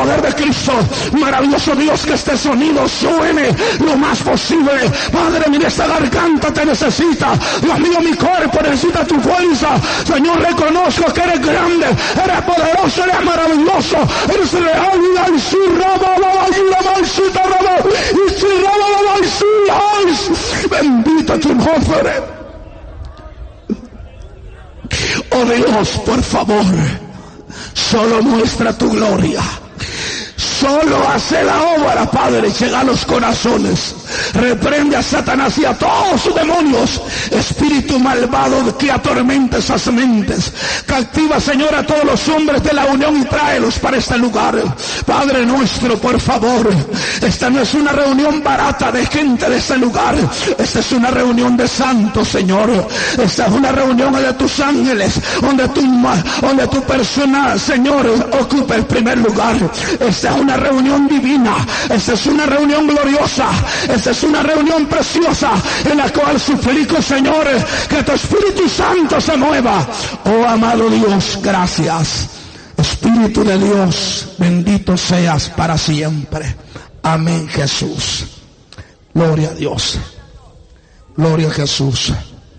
poder de Cristo. Maravilloso Dios, que este sonido suene lo más posible. Padre, mira, esta garganta te necesita. Dios mío, mi cuerpo necesita tu fuerza. Señor, reconozco que eres grande, eres poderoso, eres maravilloso, eres real. Bendito tu nombre. Oh Dios, por favor, solo muestra tu gloria. Solo hace la obra, Padre, llega a los corazones. Reprende a Satanás y a todos sus demonios, espíritu malvado que atormenta esas mentes. Captiva, Señor, a todos los hombres de la unión y tráelos para este lugar. Padre nuestro, por favor, esta no es una reunión barata de gente de este lugar. Esta es una reunión de santos, Señor. Esta es una reunión de tus ángeles, donde tu persona, Señor, ocupa el primer lugar. Esta es una reunión divina. Esta es una reunión gloriosa. Esta es una reunión preciosa en la cual suplico, Señor, que tu Espíritu Santo se mueva. Oh amado Dios, gracias. Espíritu de Dios, bendito seas para siempre. Amén, Jesús. Gloria a Dios. Gloria a Jesús.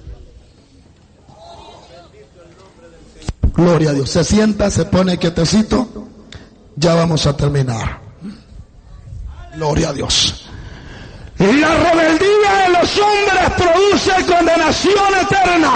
Gloria a Dios. Se sienta, se pone quietecito. Ya vamos a terminar. Gloria a Dios. La rebeldía de los hombres produce condenación eterna.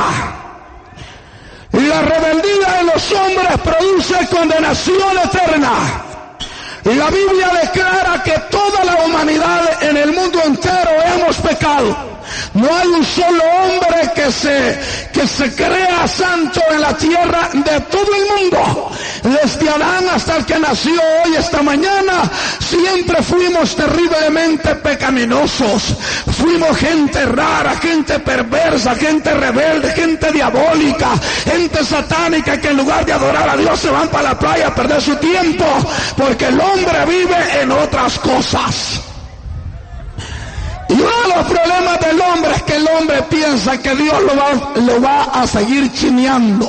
La rebeldía de los hombres produce condenación eterna. La Biblia declara que toda la humanidad en el mundo entero hemos pecado. No hay un solo hombre que se crea santo en la tierra de todo el mundo. Desde Adán hasta el que nació hoy, esta mañana, siempre fuimos terriblemente pecaminosos. Fuimos gente rara, gente perversa, gente rebelde, gente diabólica, gente satánica que en lugar de adorar a Dios se van para la playa a perder su tiempo, porque el hombre vive en otras cosas. Y uno de los problemas del hombre es que el hombre piensa que Dios lo va a seguir chineando.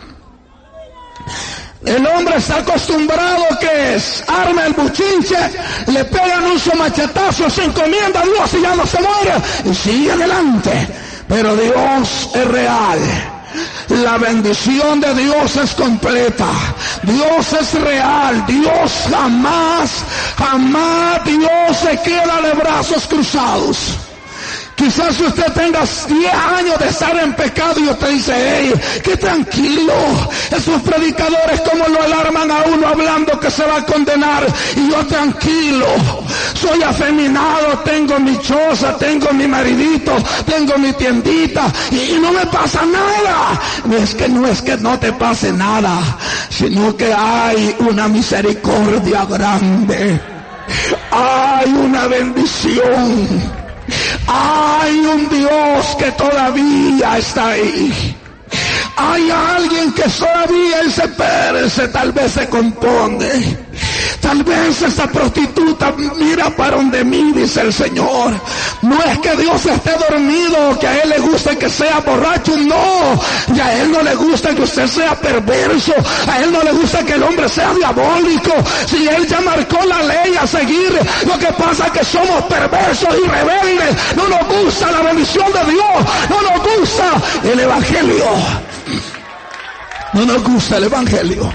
El hombre está acostumbrado que arma el buchinche, le pegan un machetazo, se encomienda a Dios y ya no se muere y sigue adelante. Pero Dios es real. La bendición de Dios es completa. Dios es real. Dios jamás Dios se queda de brazos cruzados. Quizás usted tenga 10 años de estar en pecado y usted dice, hey, qué tranquilo. Esos predicadores como lo alarman a uno hablando que se va a condenar. Y yo tranquilo, soy afeminado, tengo mi choza, tengo mi maridito, tengo mi tiendita y no me pasa nada. No es que no te pase nada, sino que hay una misericordia grande. Hay una bendición. Hay un Dios que todavía está ahí. Hay alguien que todavía Él se perece, tal vez se compone. Tal vez esa prostituta mira para donde mí, dice el Señor. No es que Dios esté dormido, que a Él le guste que sea borracho, no. Y a Él no le gusta que usted sea perverso. A Él no le gusta que el hombre sea diabólico. Si Él ya marcó la ley a seguir, lo que pasa es que somos perversos y rebeldes. No nos gusta la bendición de Dios. No nos gusta el Evangelio. No nos gusta el Evangelio.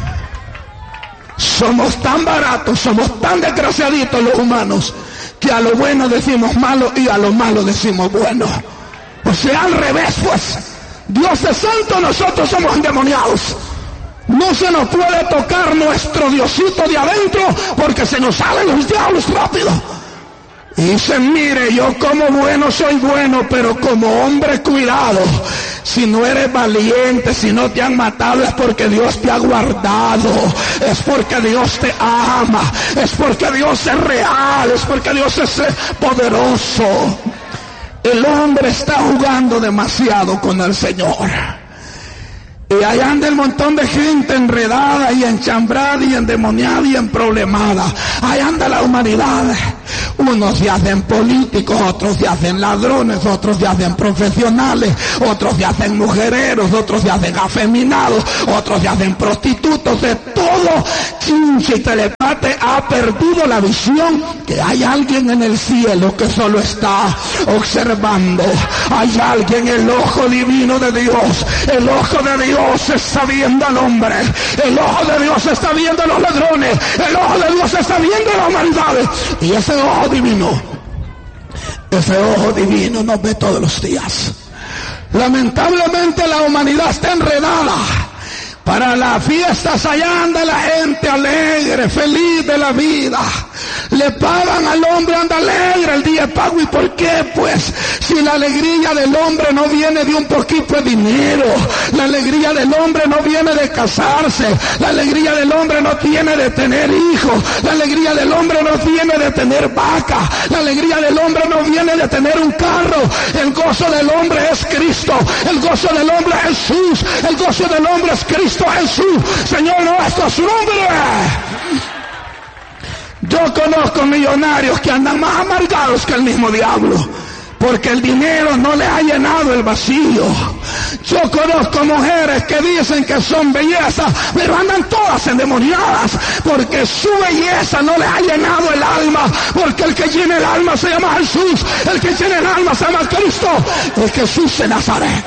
Somos tan baratos, somos tan desgraciaditos los humanos, que a lo bueno decimos malo y a lo malo decimos bueno. O sea, al revés, pues. Dios es santo, nosotros somos endemoniados. No se nos puede tocar nuestro Diosito de adentro, porque se nos salen los diablos rápido. Y dicen, mire, yo como bueno soy bueno, pero como hombre cuidado. Si no eres valiente, si no te han matado, es porque Dios te ha guardado. Es porque Dios te ama. Es porque Dios es real. Es porque Dios es poderoso. El hombre está jugando demasiado con el Señor. Y ahí anda el montón de gente enredada y enchambrada y endemoniada y emproblemada. Ahí anda la humanidad. Unos se hacen políticos, otros se hacen ladrones, otros se hacen profesionales, otros se hacen mujereros, otros se hacen afeminados, otros se hacen prostitutos. De todo chinche y telepate ha perdido la visión que hay alguien en el cielo que solo está observando. Hay alguien, el ojo divino de Dios. El ojo de Dios está viendo al hombre. El ojo de Dios está viendo a los ladrones. El ojo de Dios está viendo a la humanidad. Y ese ojo divino nos ve todos los días. Lamentablemente la humanidad está enredada. Para las fiestas allá anda la gente alegre, feliz de la vida. Le pagan al hombre, anda alegre el día de pago. ¿Y por qué? Pues si la alegría del hombre no viene de un poquito de dinero, la alegría del hombre no viene de casarse, la alegría del hombre no tiene de tener hijos, la alegría del hombre no viene de tener vaca, la alegría del hombre no viene de tener un carro. El gozo del hombre es Cristo, el gozo del hombre es Jesús, el gozo del hombre es Cristo Jesús, Señor nuestro, su nombre. Yo conozco millonarios que andan más amargados que el mismo diablo, porque el dinero no les ha llenado el vacío. Yo conozco mujeres que dicen que son bellezas, pero andan todas endemoniadas, porque su belleza no les ha llenado el alma, porque el que llena el alma se llama Jesús, el que llena el alma se llama Cristo, el Jesús de Nazaret.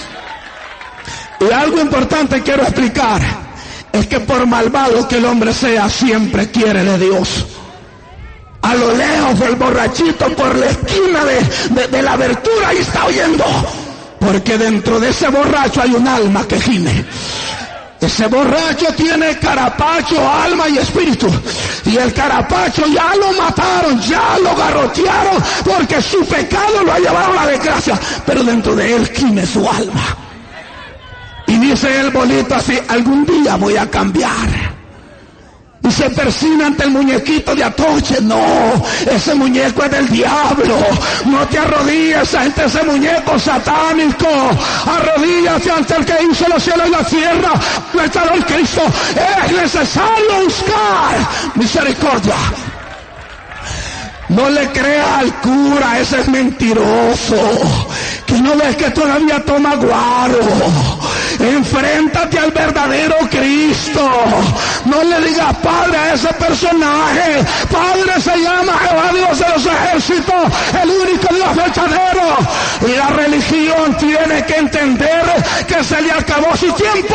Y algo importante quiero explicar, es que por malvado que el hombre sea, siempre quiere de Dios. A lo lejos el borrachito por la esquina de la abertura ahí está oyendo, porque dentro de ese borracho hay un alma que gime. Ese borracho tiene carapacho, alma y espíritu. Y el carapacho ya lo mataron, ya lo garrotearon, porque su pecado lo ha llevado a la desgracia. Pero dentro de él gime su alma. Y dice el bolito así, algún día voy a cambiar. Y se persina ante el muñequito de Atoche. No, ese muñeco es del diablo. No te arrodilles ante ese muñeco satánico. Arrodíllate ante el que hizo los cielos y la tierra, nuestro Cristo. Es necesario buscar misericordia. No le crea al cura, ese es mentiroso. Que no ves que todavía toma guaro. Enfréntate al verdadero Cristo. No le digas padre a ese personaje. Padre se llama Jehová Dios de los ejércitos, el único Dios verdadero. Y la religión tiene que entender que se le acabó su tiempo.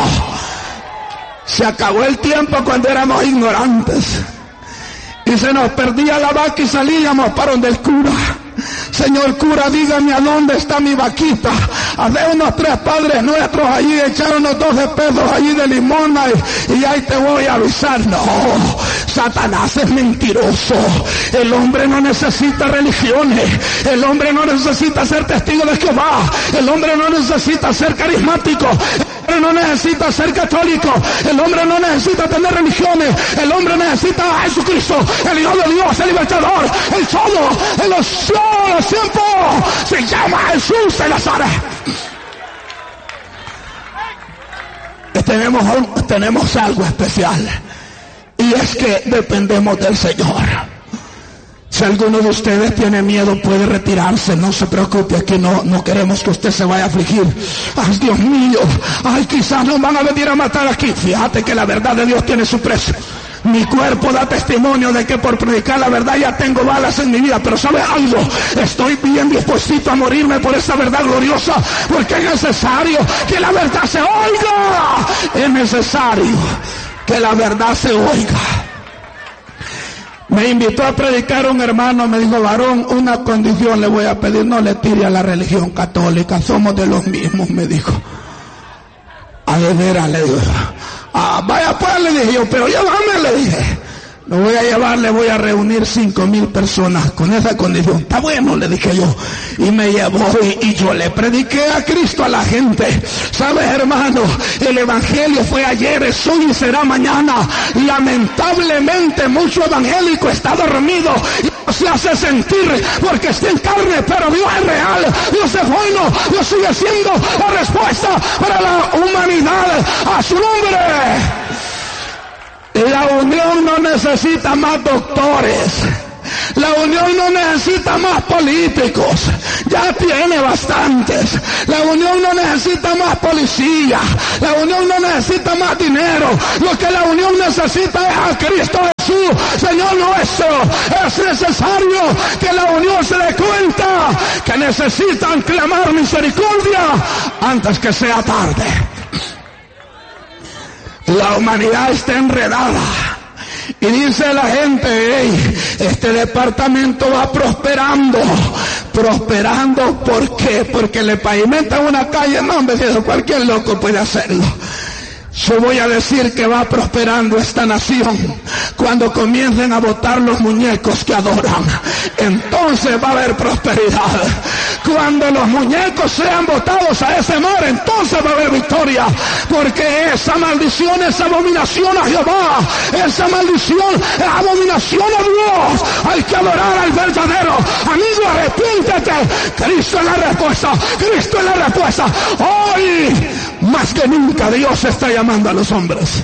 Se acabó el tiempo cuando éramos ignorantes y se nos perdía la vaca y salíamos para donde el cura. Señor cura, dígame a dónde está mi vaquita. Había unos 3 padres nuestros allí, echaron unos 12 pesos allí de limona y ahí te voy a avisar. No, Satanás es mentiroso. El hombre no necesita religiones. El hombre no necesita ser testigo de Jehová. El hombre no necesita ser carismático. El hombre no necesita ser católico. El hombre no necesita tener religiones. El hombre necesita a Jesucristo, el Hijo de Dios, el libertador, el todo, en los tiempos. Se llama Jesús de Nazaret. Tenemos algo especial, y es que dependemos del Señor. Si alguno de ustedes tiene miedo, puede retirarse, no se preocupe, aquí no queremos que usted se vaya a afligir. Ay, Dios mío, ay, quizás nos van a venir a matar aquí. Fíjate que la verdad de Dios tiene su precio. Mi cuerpo da testimonio de que por predicar la verdad ya tengo balas en mi vida, pero ¿sabe algo? Estoy bien dispuesto a morirme por esta verdad gloriosa, porque es necesario que la verdad se oiga. Es necesario que la verdad se oiga. Me invitó a predicar un hermano, me dijo, varón, una condición le voy a pedir, no le tire a la religión católica, somos de los mismos, me dijo. A de veras, le digo, vaya pues, le dije yo, pero llévame, le dije. Lo voy a llevar, le voy a reunir 5,000 personas con esa condición. Está bueno, le dije yo. Y me llevó y yo le prediqué a Cristo a la gente. ¿Sabes, hermano? El evangelio fue ayer, es hoy y será mañana. Lamentablemente mucho evangélico está dormido y no se hace sentir porque está en carne, pero Dios es real, Dios es bueno, Dios sigue siendo la respuesta para la humanidad a su nombre. La unión no necesita más doctores. La unión no necesita más políticos, ya tiene bastantes. La unión no necesita más policía, la unión no necesita más dinero. Lo que la unión necesita es a Cristo Jesús, Señor nuestro. Es necesario que la unión se dé cuenta que necesitan clamar misericordia antes que sea tarde. La humanidad está enredada. Y dice la gente, hey, este departamento va prosperando. Prosperando, ¿por qué? Porque le pavimentan una calle. No, hombre, cualquier loco puede hacerlo. Yo voy a decir que va prosperando esta nación cuando comiencen a botar los muñecos que adoran. Entonces va a haber prosperidad. Cuando los muñecos sean botados a ese mar, entonces va a haber victoria. Porque esa maldición es abominación a Jehová. Esa maldición es abominación a Dios. Hay que adorar al verdadero. Amigo, arrepiéntete. Cristo es la respuesta. Cristo es la respuesta. Hoy, más que nunca, Dios está llamando a los hombres.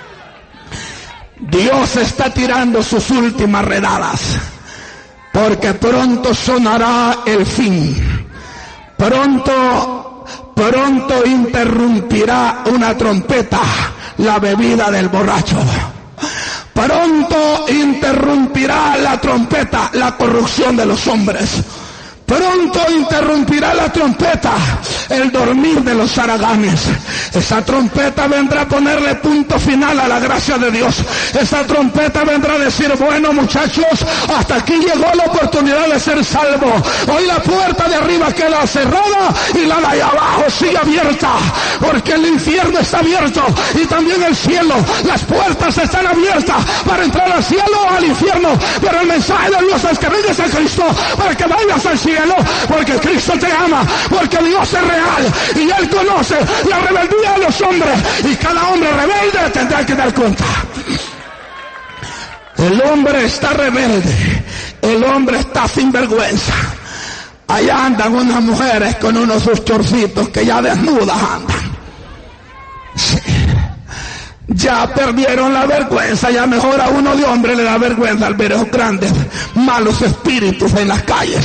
Dios está tirando sus últimas redadas, porque pronto sonará el fin. Pronto interrumpirá una trompeta la bebida del borracho. Pronto interrumpirá la trompeta la corrupción de los hombres. Pronto interrumpirá la trompeta el dormir de los haraganes. Esa trompeta vendrá a ponerle punto final a la gracia de Dios. Esa trompeta vendrá a decir, bueno muchachos, hasta aquí llegó la oportunidad de ser salvo. Hoy la puerta de arriba queda cerrada y la de allá abajo sigue abierta. Porque el infierno está abierto y también el cielo. Las puertas están abiertas para entrar al cielo o al infierno. Pero el mensaje de Dios es que vengas a Cristo para que vayas al cielo. Porque Cristo te ama, porque Dios es real y Él conoce la rebeldía de los hombres y cada hombre rebelde tendrá que dar cuenta. El hombre está rebelde, el hombre está sin vergüenza. Allá andan unas mujeres con unos sus chorcitos que ya desnudas andan. Sí. Ya perdieron la vergüenza, ya mejor a uno de hombre le da vergüenza al ver esos grandes malos espíritus en las calles.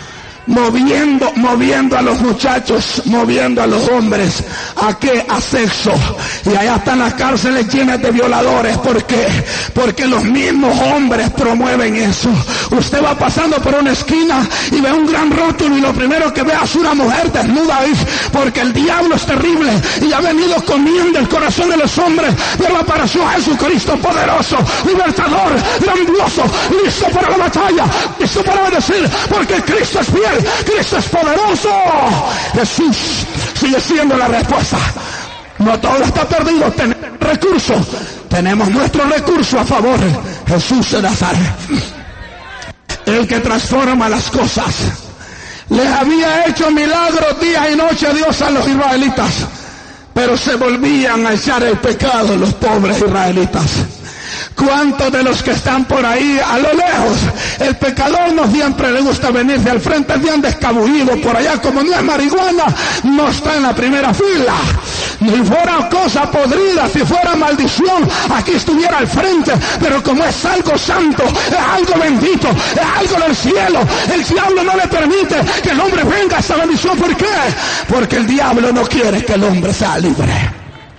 Moviendo a los muchachos, moviendo a los hombres, ¿a qué? A sexo. Y allá están las cárceles llenas de violadores. ¿Por qué? Porque los mismos hombres promueven eso. Usted va pasando por una esquina y ve un gran rótulo y lo primero que ve es una mujer desnuda ahí, porque el diablo es terrible y ha venido comiendo el corazón de los hombres. Pero apareció Jesucristo poderoso, libertador, grandioso, listo para la batalla, listo para bendecir, porque Cristo es fiel. Cristo es poderoso. Jesús sigue siendo la respuesta. No todo está perdido. Tenemos recursos. Tenemos nuestro recurso a favor. Jesús de Nazaret, el que transforma las cosas. Les había hecho milagros día y noche Dios a los israelitas, pero se volvían a echar el pecado los pobres israelitas. ¿Cuántos de los que están por ahí a lo lejos? El pecador no siempre le gusta venirse al frente, es bien descabullido por allá, como no es marihuana, no está en la primera fila. Si fuera cosa podrida, si fuera maldición, aquí estuviera al frente, pero como es algo santo, es algo bendito, es algo del cielo, el diablo no le permite que el hombre venga a esta bendición. ¿Por qué? Porque el diablo no quiere que el hombre sea libre.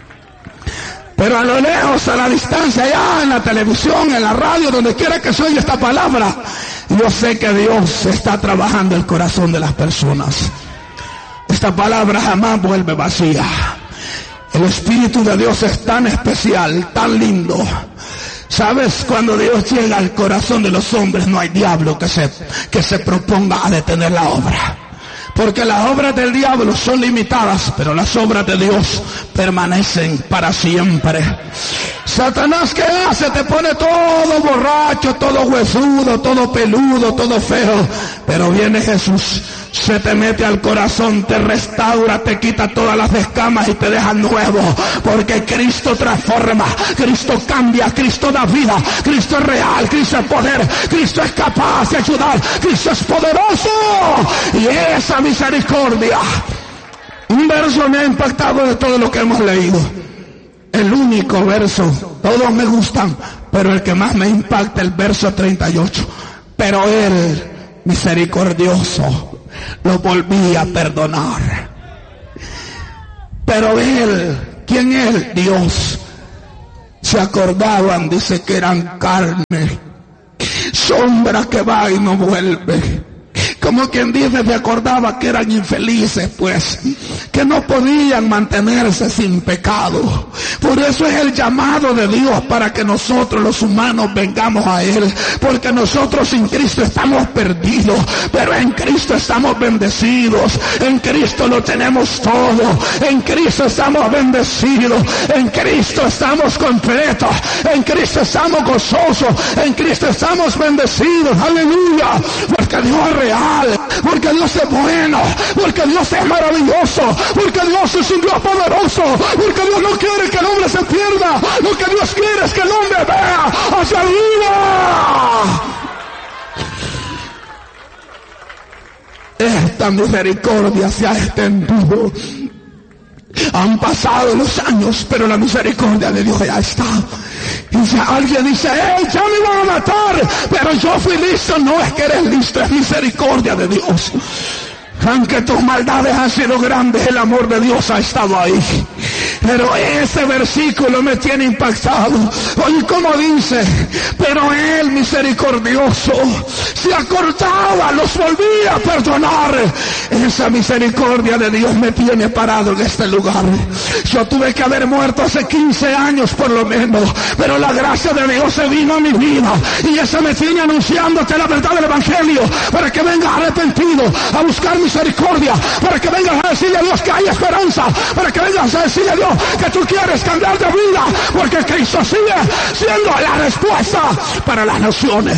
Pero a lo lejos, a la distancia, allá en la televisión, en la radio, donde quiera que se oiga esta palabra, yo sé que Dios está trabajando el corazón de las personas. Esta palabra jamás vuelve vacía. El Espíritu de Dios es tan especial, tan lindo. ¿Sabes? Cuando Dios llega al corazón de los hombres, no hay diablo que se proponga a detener la obra. Porque las obras del diablo son limitadas, pero las obras de Dios permanecen para siempre. Satanás, ¿qué hace? Te pone todo borracho, todo huesudo, todo peludo, todo feo. Pero viene Jesús, se te mete al corazón, te restaura, te quita todas las escamas y te deja nuevo. Porque Cristo transforma, Cristo cambia, Cristo da vida, Cristo es real, Cristo es poder, Cristo es capaz de ayudar, Cristo es poderoso. Y esa misericordia, un verso me ha impactado de todo lo que hemos leído. El único verso, todos me gustan, pero el que más me impacta, el verso 38. Pero Él, misericordioso, lo volvía a perdonar. Pero Él, ¿quién es? Dios. Se acordaban, dice que eran carne, sombra que va y no vuelve. Como quien dice, se acordaba que eran infelices, pues, que no podían mantenerse sin pecado. Por eso es el llamado de Dios, para que nosotros los humanos vengamos a Él, porque nosotros sin Cristo estamos perdidos, pero en Cristo estamos bendecidos, en Cristo lo tenemos todo, en Cristo estamos bendecidos, en Cristo estamos completos, en Cristo estamos gozosos, en Cristo estamos bendecidos, aleluya, porque Dios es real, porque Dios es bueno, porque Dios es maravilloso, porque Dios es un Dios poderoso, porque Dios no quiere que el hombre se pierda, lo que Dios quiere es que el hombre vea hacia arriba. Esta misericordia se ha extendido. Han pasado los años, pero la misericordia de Dios ya está. Y si alguien dice, ya me iban a matar, pero yo fui listo. No es que eres listo, es misericordia de Dios. Aunque tus maldades han sido grandes, el amor de Dios ha estado ahí. Pero ese versículo me tiene impactado. Oye, como dice, pero Él, misericordioso, se acordaba, los volvía a perdonar. Esa misericordia de Dios me tiene parado en este lugar. Yo tuve que haber muerto hace 15 años por lo menos, pero la gracia de Dios se vino a mi vida, y esa me tiene anunciándote la verdad del Evangelio, para que vengas arrepentido a buscar misericordia, para que vengas a decirle a Dios que hay esperanza, para que vengas a decirle a Dios que tú quieres cambiar de vida, porque Cristo sigue siendo la respuesta para las naciones.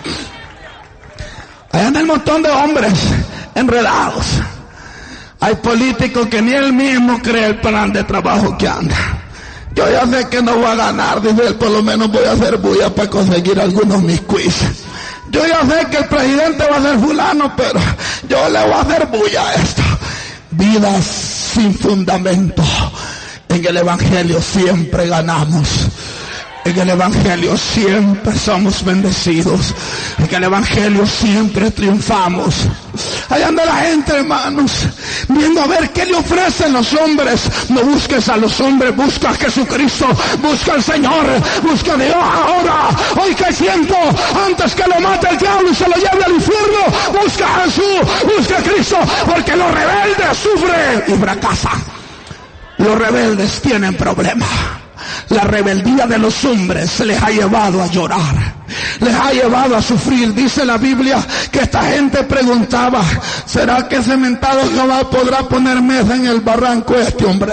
Hay un montón de hombres enredados. Hay políticos que ni él mismo cree el plan de trabajo que anda. Yo ya sé que no voy a ganar, dice él, por lo menos voy a hacer bulla para conseguir algunos mis quiz. Yo ya sé que el presidente va a ser fulano, pero yo le voy a hacer bulla a esto. Vidas sin fundamento. En el Evangelio siempre ganamos. En el Evangelio siempre somos bendecidos. En el Evangelio siempre triunfamos. Allá anda la gente, hermanos, viendo a ver qué le ofrecen los hombres. No busques a los hombres, busca a Jesucristo, busca al Señor, busca a Dios ahora. Hoy que hay tiempo, antes que lo mate el diablo y se lo lleve al infierno, busca a Jesús, busca a Cristo, porque los rebeldes sufren y fracasan. Los rebeldes tienen problemas. La rebeldía de los hombres les ha llevado a llorar, les ha llevado a sufrir. Dice la Biblia que esta gente preguntaba, ¿será que ese mentado Jehová podrá poner mesa en el barranco este hombre?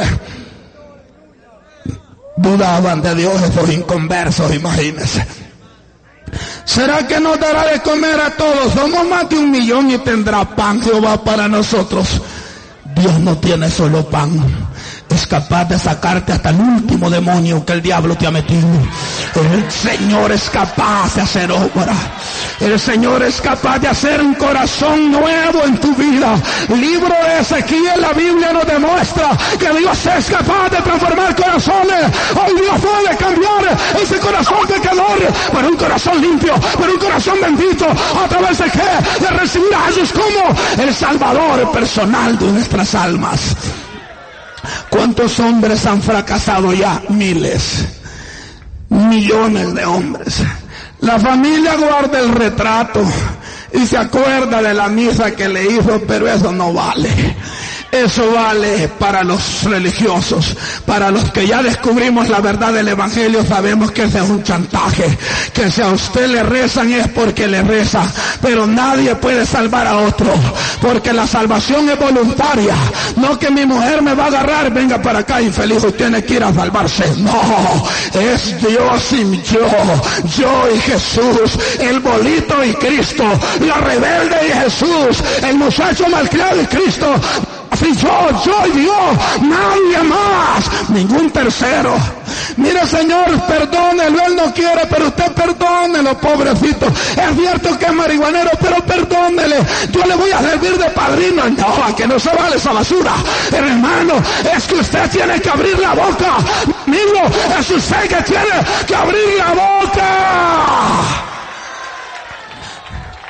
Dudaban de Dios esos inconversos, imagínense. ¿Será que nos dará de comer a todos? Somos más de 1 millón y tendrá pan Jehová para nosotros. Dios no tiene solo pan. Es capaz de sacarte hasta el último demonio que el diablo te ha metido. El Señor es capaz de hacer obra. El Señor es capaz de hacer un corazón nuevo en tu vida. Libro de Ezequiel, la Biblia nos demuestra que Dios es capaz de transformar corazones. Hoy Dios puede cambiar ese corazón pecador por un corazón limpio, por un corazón bendito. ¿A través de qué? De recibir a Jesús como el Salvador personal de nuestras almas. ¿Cuántos hombres han fracasado ya? Miles, millones de hombres. La familia guarda el retrato y se acuerda de la misa que le hizo, pero eso no vale. Eso vale para los religiosos. Para los que ya descubrimos la verdad del Evangelio, sabemos que ese es un chantaje. Que si a usted le rezan es porque le rezan, pero nadie puede salvar a otro, porque la salvación es voluntaria. No que mi mujer me va a agarrar, venga para acá infeliz, usted tiene que ir a salvarse. No, es Dios y yo y Jesús, el bolito y Cristo, la rebelde y Jesús, el muchacho malcriado y Cristo. Así yo y Dios, nadie más, ningún tercero. Mire, Señor, perdónelo, Él no quiere, pero usted perdónelo, pobrecito. Es cierto que es marihuanero, pero perdónele. Yo le voy a servir de padrino. No, que no se vale esa basura. Pero hermano, es que usted tiene que abrir la boca. Amigo, es usted que tiene que abrir la boca.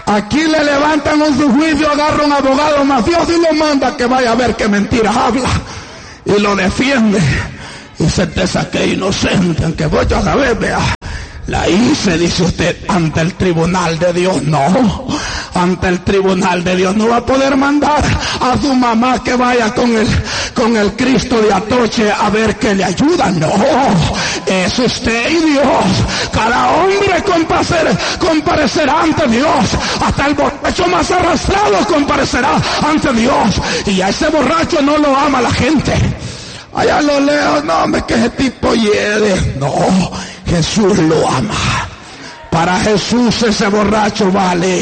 Aquí le levantan en su juicio, agarra un abogado mafioso y lo manda que vaya a ver qué mentiras habla. Y lo defiende. Y se te saque inocente, aunque voy a saber, vea. La hice, dice usted, ante el tribunal de Dios. No, ante el tribunal de Dios no va a poder mandar a su mamá que vaya con el Cristo de Atoche a ver que le ayuda. No, es usted y Dios. Cada hombre comparecerá ante Dios. Hasta el borracho más arrastrado comparecerá ante Dios. Y a ese borracho no lo ama la gente. Allá lo leo, no, hombre, que ese tipo hiede. No, Jesús lo ama. Para Jesús ese borracho vale.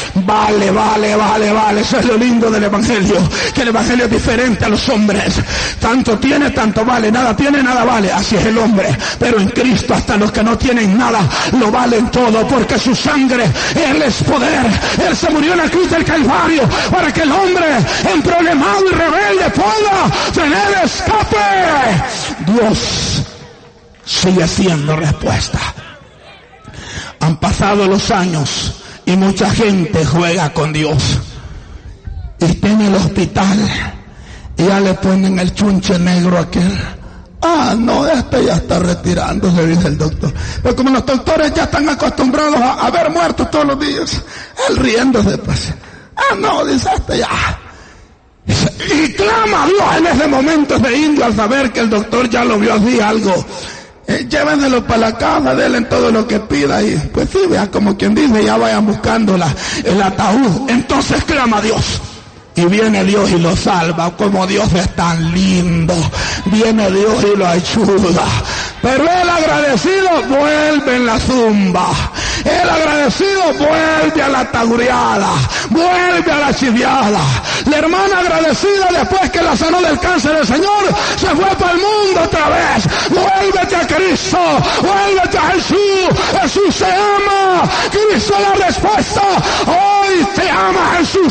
Eso es lo lindo del Evangelio, que el Evangelio es diferente a los hombres. Tanto tiene, tanto vale. Nada tiene, nada vale. Así es el hombre. Pero en Cristo hasta los que no tienen nada lo valen todo, porque su sangre, Él es poder. Él se murió en la cruz del Calvario para que el hombre emproblemado y rebelde pueda tener escape. Dios sigue siendo respuesta. Han pasado los años y mucha gente juega con Dios. Y está en el hospital y ya le ponen el chunche negro a aquel. Ah, no, este ya está retirándose, dice el doctor. Pero como los doctores ya están acostumbrados a ver muertos todos los días, él riéndose, pues. Ah, no, dice este ya. Y clama a Dios en ese momento ese indio al saber que el doctor ya lo vio así algo. Llévenlo para la casa, denle todo lo que pida y pues sí, vea, como quien dice, ya vayan buscando el ataúd. Entonces clama a Dios. Y viene Dios y lo salva. Como Dios es tan lindo. Viene Dios y lo ayuda. Pero el agradecido vuelve en la zumba. El agradecido vuelve a la tagureada. Vuelve a la chiviada. La hermana agradecida, después que la sanó del cáncer del Señor, se fue para el mundo otra vez. Vuélvete a Cristo. Vuélvete a Jesús. Jesús te ama. Cristo es la respuesta. Hoy te ama Jesús.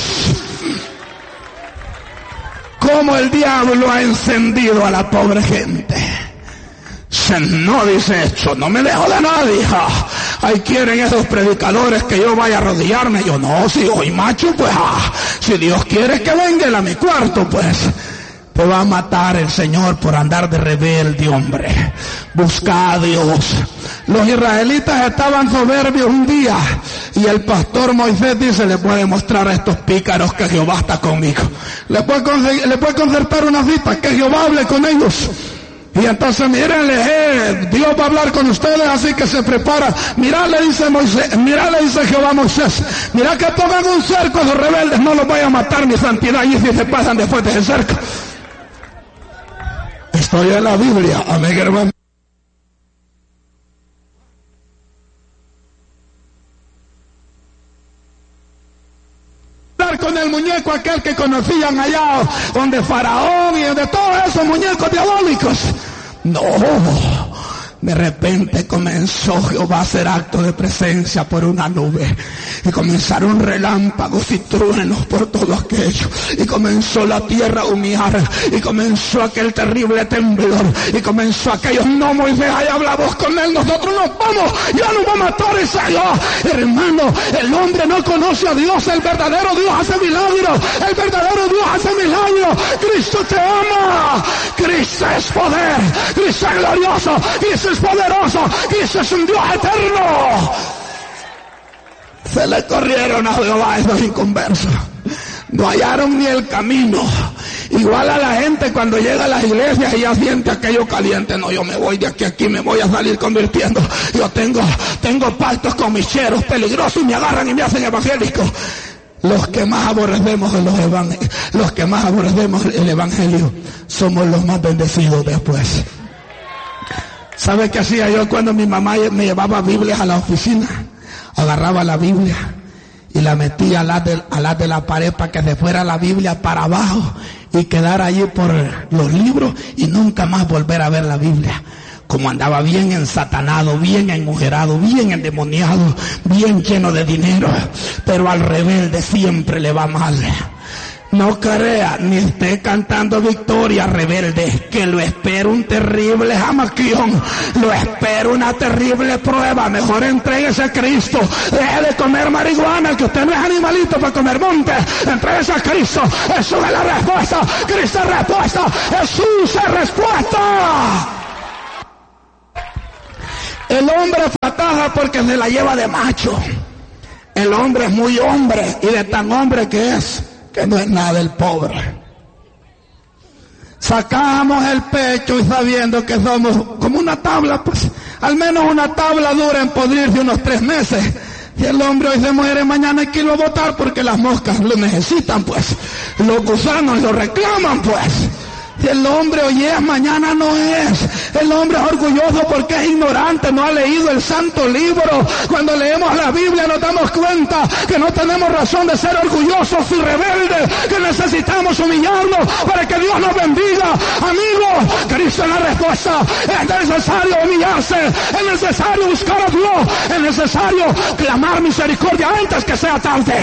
Como el diablo ha encendido a la pobre gente. No, dice esto, no me dejo de nadie. Ahí quieren esos predicadores que yo vaya a arrodillarme. Yo no, si hoy macho, pues si Dios quiere que venga a mi cuarto, pues te va a matar el Señor por andar de rebelde, hombre. Busca a Dios. Los israelitas estaban soberbios un día y el pastor Moisés dice, le puede mostrar a estos pícaros que Jehová está conmigo. Le puede concertar una cita, que Jehová hable con ellos. Y entonces mírenle, Dios va a hablar con ustedes, así que se prepara. Mirá, le dice Jehová a Moisés, mirá que pongan un cerco a los rebeldes, no los vaya a matar mi santidad, y si se pasan después de ese cerco. Estoy en la Biblia, amén, hermano. Con el muñeco aquel que conocían allá donde Faraón y de todos esos muñecos diabólicos. No, de repente comenzó Jehová a hacer acto de presencia por una nube y comenzaron relámpagos y truenos por todo aquello y comenzó la tierra a humear y comenzó aquel terrible temblor y comenzó aquello. No, Moisés, ahí hablamos con él, nosotros nos vamos, ya nos va a matar ese allá. Hermano, el hombre no conoce a Dios, el verdadero Dios hace milagros, el verdadero Dios hace milagros. Cristo te ama, Cristo es poder, Cristo es glorioso, Cristo es poderoso, Cristo es un Dios eterno. Se le corrieron a Jehová a esos inconversos, no hallaron ni el camino. Igual a la gente cuando llega a las iglesias y ya siente aquello caliente. No, yo me voy de aquí me voy a salir convirtiendo. Yo tengo pactos con mis cheros peligrosos y me agarran y me hacen evangélico. Los que más aborrecemos el evangelio somos los más bendecidos después. ¿Sabe qué hacía yo cuando mi mamá me llevaba Biblias a la oficina? Agarraba la Biblia y la metía al lado de la pared para que se fuera la Biblia para abajo y quedara allí por los libros y nunca más volver a ver la Biblia. Como andaba bien ensatanado, bien enmujerado, bien endemoniado, bien lleno de dinero, pero al rebelde siempre le va mal. No crea ni esté cantando victoria rebelde, que lo espera un terrible jamaquión, lo espera una terrible prueba. Mejor entréguese a Cristo, deje de comer marihuana, que usted no es animalito para comer monte. Entréguese a Cristo, Jesús es la respuesta, Cristo es respuesta, Jesús es respuesta. El hombre fracasa porque se la lleva de macho. El hombre es muy hombre, y de tan hombre que es, que no es nada el pobre. Sacamos el pecho y sabiendo que somos como una tabla, pues al menos una tabla dura en podrirse unos 3 meses. Y el hombre hoy se muere, mañana hay que irlo a botar porque las moscas lo necesitan, pues. Los gusanos lo reclaman, pues. Si el hombre hoy es, mañana no es. El hombre es orgulloso porque es ignorante, no ha leído el santo libro. Cuando leemos la Biblia nos damos cuenta que no tenemos razón de ser orgullosos y rebeldes, que necesitamos humillarnos para que Dios nos bendiga. Amigos, Cristo es la respuesta. Es necesario humillarse, es necesario buscar a Dios, es necesario clamar misericordia antes que sea tarde.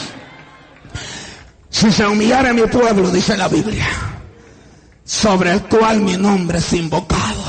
Si se humillare mi pueblo, dice la Biblia, sobre el cual mi nombre es invocado,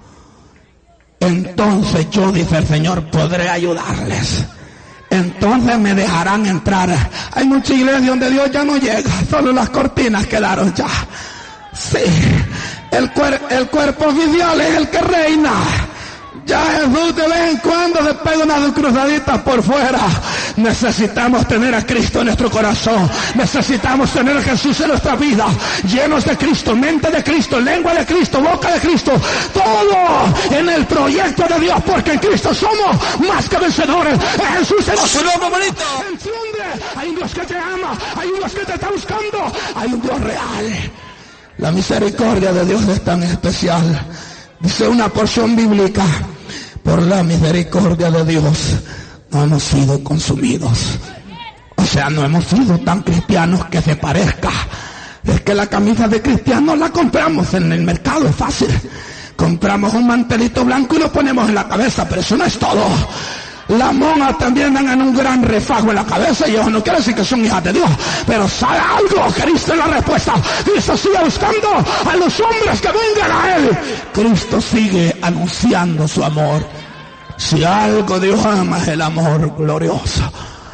entonces yo, dice el Señor, podré ayudarles. Entonces me dejarán entrar. Hay mucha iglesia donde Dios ya no llega, solo las cortinas quedaron ya. Sí, el cuerpo oficial es el que reina. Ya Jesús de vez en cuando se pega unas cruzaditas por fuera. Necesitamos tener a Cristo en nuestro corazón. Necesitamos tener a Jesús en nuestra vida. Llenos de Cristo, mente de Cristo, lengua de Cristo, boca de Cristo. Todo en el proyecto de Dios, porque en Cristo somos más que vencedores. Jesús es nuestro bonito. Entiende, hay un Dios que te ama, hay un Dios que te está buscando, hay un Dios real. La misericordia de Dios es tan especial. Dice una porción bíblica: por la misericordia de Dios no hemos sido consumidos. O sea, no hemos sido tan cristianos que se parezca. Es que la camisa de cristiano la compramos en el mercado, es fácil. Compramos un mantelito blanco y lo ponemos en la cabeza, pero eso no es todo. Las monjas también dan en un gran refajo en la cabeza, y eso no quiere decir que son hijas de Dios, pero sabe algo, Cristo es la respuesta. Cristo sigue buscando a los hombres que vengan a Él. Cristo sigue anunciando su amor. Si algo Dios ama es el amor glorioso.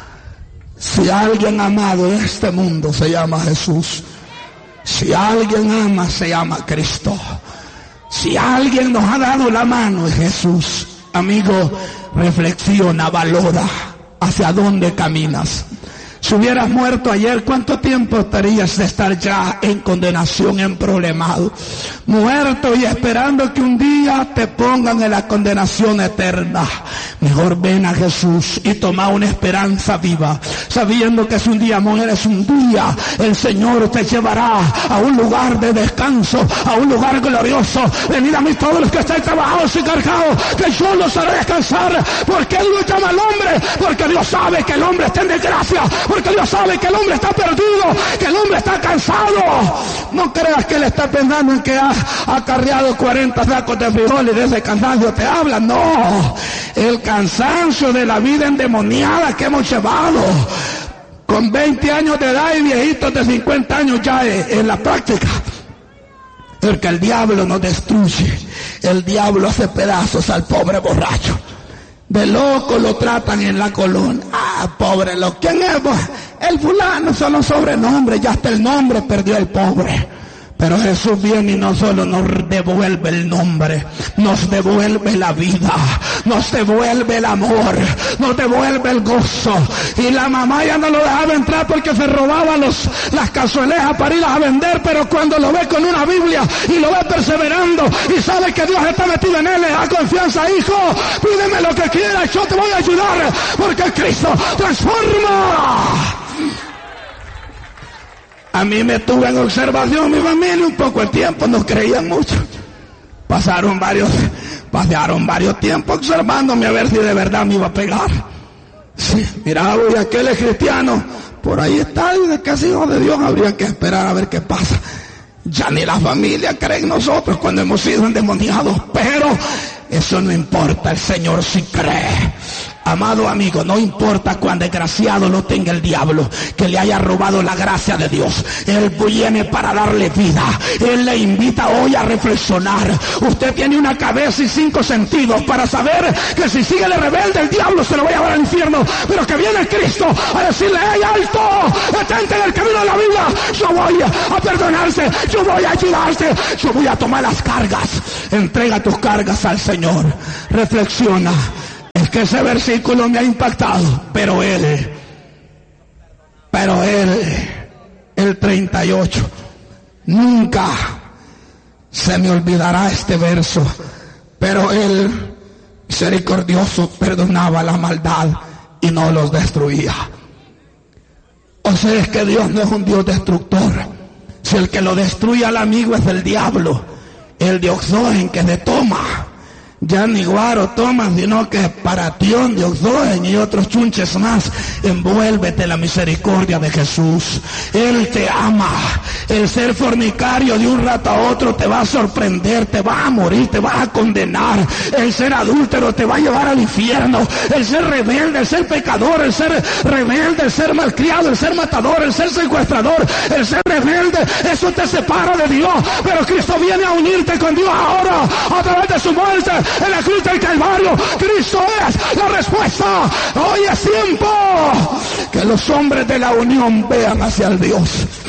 Si alguien amado en este mundo se llama Jesús. Si alguien ama se llama Cristo. Si alguien nos ha dado la mano es Jesús. Amigo, reflexiona, valora hacia dónde caminas. Si hubieras muerto ayer, ¿cuánto tiempo estarías de estar ya en condenación, en problemado? Muerto y esperando que un día te pongan en la condenación eterna. Mejor ven a Jesús y toma una esperanza viva, sabiendo que si un día mueres, un día el Señor te llevará a un lugar de descanso, a un lugar glorioso. Venid a mí todos los que estáis trabajados y cargados, que yo los haré descansar. Porque Él lo llama al hombre, porque Dios sabe que el hombre está en desgracia, porque Dios sabe que el hombre está perdido, que el hombre está cansado. No creas que Él está pensando en que ha acarreado 40 sacos de frijol y de ese cansancio te habla. No, el cansancio de la vida endemoniada que hemos llevado. Con 20 años de edad y viejitos de 50 años ya en la práctica. Porque el diablo nos destruye. El diablo hace pedazos al pobre borracho. De loco lo tratan en la colonia. Ah, pobre loco. ¿Quién es? El fulano, solo sobrenombre, ya hasta el nombre perdió el pobre. Pero Jesús viene y no solo nos devuelve el nombre, nos devuelve la vida, nos devuelve el amor, nos devuelve el gozo. Y la mamá ya no lo dejaba entrar porque se robaba las cazuelejas para irlas a vender, pero cuando lo ve con una Biblia y lo ve perseverando y sabe que Dios está metido en él, le da confianza: hijo, pídeme lo que quieras, yo te voy a ayudar, porque Cristo transforma. A mí me tuve en observación mi familia un poco de tiempo, no creían mucho. Pasaron varios tiempos observándome a ver si de verdad me iba a pegar. Sí, mira, y aquel es cristiano, por ahí está, y de que es hijo de Dios, habría que esperar a ver qué pasa. Ya ni la familia cree en nosotros cuando hemos sido endemoniados, pero eso no importa, el Señor sí cree. Amado amigo, no importa cuán desgraciado lo tenga el diablo, que le haya robado la gracia de Dios, Él viene para darle vida. Él le invita hoy a reflexionar. Usted tiene una cabeza y 5 sentidos para saber que si sigue de rebelde el diablo se lo va a llevar al infierno, pero que viene Cristo a decirle: ¡hey, alto! ¡Detente en el camino de la vida! Yo voy a perdonarte, yo voy a ayudarte, yo voy a tomar las cargas. Entrega tus cargas al Señor. Reflexiona. Es que ese versículo me ha impactado, pero él, el 38, nunca se me olvidará este verso, pero él, misericordioso, perdonaba la maldad y no los destruía. O sea, es que Dios no es un Dios destructor. Si el que lo destruye al amigo es el diablo, el dioxogen que le toma, ya ni guaro tomas, sino que paratión, dioxogen y otros chunches más. Envuélvete en la misericordia de Jesús. Él te ama. El ser fornicario de un rato a otro te va a sorprender, te va a morir, te va a condenar. El ser adúltero te va a llevar al infierno. El ser rebelde, el ser pecador, el ser rebelde, el ser malcriado, el ser matador, el ser secuestrador, el ser rebelde, eso te separa de Dios. Pero Cristo viene a unirte con Dios ahora a través de su muerte en la cruz del Calvario. Cristo es la respuesta. Hoy es tiempo que los hombres de la unión vean hacia el Dios.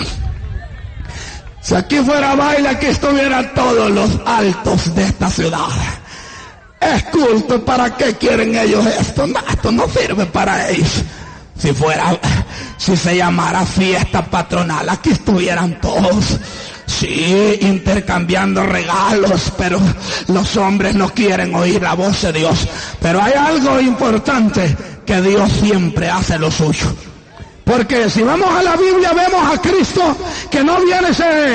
Si aquí fuera baile, aquí estuvieran todos los altos de esta ciudad. Es culto. ¿Para qué quieren ellos esto? No, esto no sirve para ellos. Si se llamara fiesta patronal, aquí estuvieran todos. Sí, intercambiando regalos, pero los hombres no quieren oír la voz de Dios. Pero hay algo importante, que Dios siempre hace lo suyo. Porque si vamos a la Biblia, vemos a Cristo que no viene